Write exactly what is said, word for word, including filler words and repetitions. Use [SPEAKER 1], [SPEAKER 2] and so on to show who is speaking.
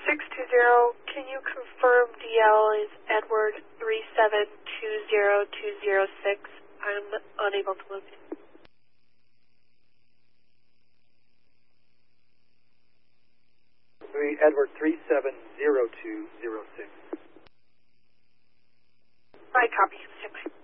[SPEAKER 1] six two zero, can you confirm D L is Edward three seven two zero two zero six? I'm unable to locate.
[SPEAKER 2] Edward three seven zero two zero six.
[SPEAKER 1] I copy. Stand by.